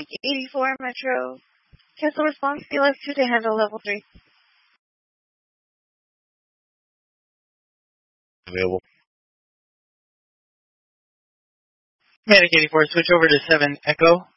Atlantic 84 Metro. Cancel response, BLS 2 to handle level 3. Available. Atlantic 84, switch over to 7 Echo.